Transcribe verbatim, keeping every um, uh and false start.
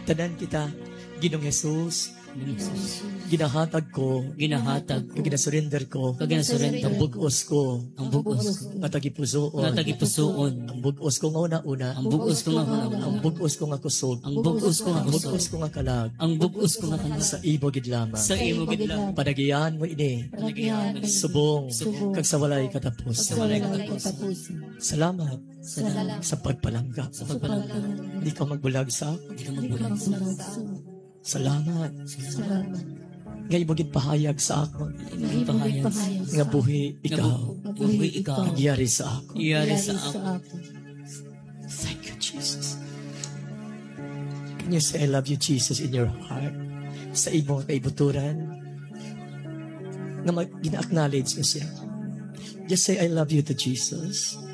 Tanan kita, Ginong Jesus, ginahatag ko, Ginahatag ko. ginasurrender ko, Kag ginasurrender ang bugos ko, ang bugos ko. nga tagipusoon, Nga tagipusoon. ang bugos ko nga una-una, Ang bugos ko nga ang una. bugos ko nga kusog, Ang bugos ko nga ang kusog. bugos ko nga kalag, Ang bugos ko nga kanas. sa ibo gid lamang. Sa imo gid lang. Panagiyan mo ini, Panagyan, subong, Subong. kag sa walay katapos. sa walay katapos. Salamat Salamat sa pagpalangga. Sa pagpalangga. Hindi ka magbulag sa akin. Di ka magbulag. Salamat. Salamat. Ngay mo gid pahayag sa ako. Ang pahayag. Nga buhi ikaw. Nabuhi ikaw. Nagyari sa ako. Iyari sa ako. Thank you, Jesus. Can you say, I love you, Jesus, in your heart? Sa imong kaibuturan. Nga mag- gina-acknowledge mo siya. Just say, I love you to Jesus.